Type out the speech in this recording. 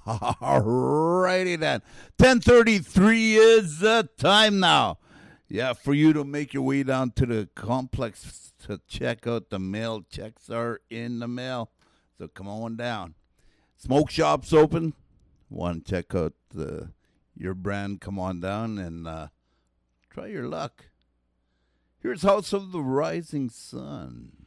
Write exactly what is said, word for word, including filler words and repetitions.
Alrighty then. ten thirty-three is the time now. Yeah, for you to make your way down to the complex to check out the mail. Checks are in the mail. So come on down. Smoke shop's open. Want to check out the, your brand? Come on down and uh, try your luck. Here's House of the Rising Sun.